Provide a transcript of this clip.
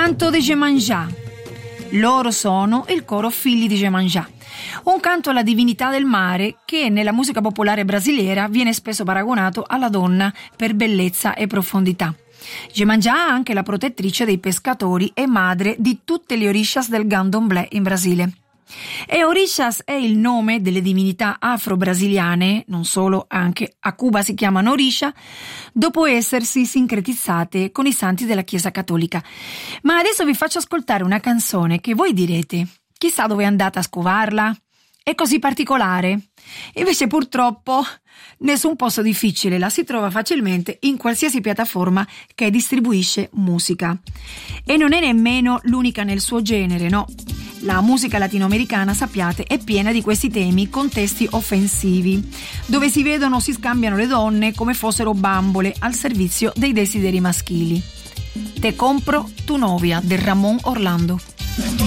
canto de Iemanjá. Loro sono il coro Figli di Iemanjá, un canto alla divinità del mare che nella musica popolare brasiliera viene spesso paragonato alla donna per bellezza e profondità. Iemanjá è anche la protettrice dei pescatori e madre di tutte le orishas del Candomblé in Brasile. E Orishas è il nome delle divinità afro-brasiliane, non solo, anche a Cuba si chiamano Orisha, dopo essersi sincretizzate con i santi della Chiesa Cattolica. Ma adesso vi faccio ascoltare una canzone che voi direte: chissà dove è andata a scovarla? È così particolare? Invece purtroppo nessun posto difficile, la si trova facilmente in qualsiasi piattaforma che distribuisce musica. E non è nemmeno l'unica nel suo genere, no? La musica latinoamericana, sappiate, è piena di questi temi con testi offensivi, dove si vedono o si scambiano le donne come fossero bambole al servizio dei desideri maschili. Te compro tu novia del Ramon Orlando.